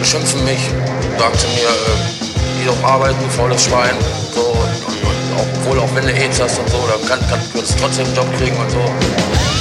beschimpfen mich, sagen zu mir, geh doch arbeiten, du faules Schwein. So, und auch wenn du AIDS hast und so, dann kannst du trotzdem einen Job kriegen und so.